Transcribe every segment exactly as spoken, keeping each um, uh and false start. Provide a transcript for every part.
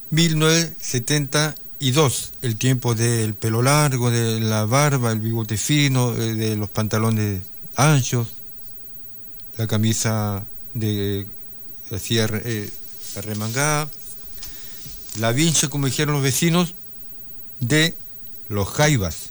mil novecientos setenta y dos, el tiempo del pelo largo, de la barba, el bigote fino, eh, de los pantalones anchos, la camisa de así arre- eh, arremangada, la vincha, como dijeron los vecinos, de los Jaivas,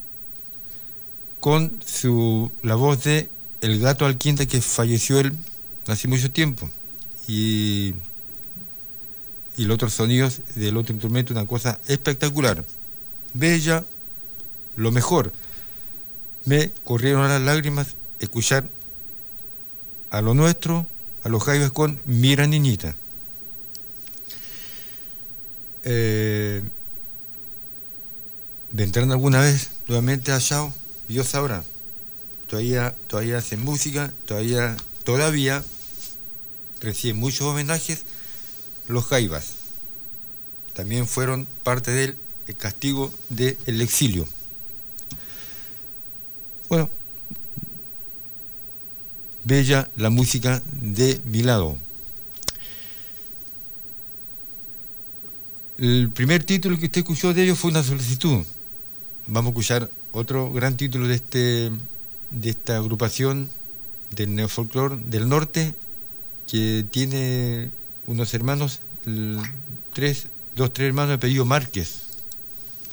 con su la voz de el Gato Alquinta, que falleció él hace mucho tiempo, y y los otros sonidos del otro instrumento, una cosa espectacular, bella, lo mejor. Me corrieron las lágrimas escuchar a lo nuestro, a los Jaivas con Mira Niñita. Eh, ¿Vendrán alguna vez nuevamente a Yao? Dios sabrá. Todavía, todavía hacen música, todavía, todavía reciben muchos homenajes los Jaivas. También fueron parte del castigo del exilio. Bueno, bella la música de mi lado. El primer título que usted escuchó de ellos fue Una solicitud. Vamos a escuchar otro gran título de este de esta agrupación del neofolclore del norte, que tiene unos hermanos, el, tres, dos, tres hermanos de apellido Márquez.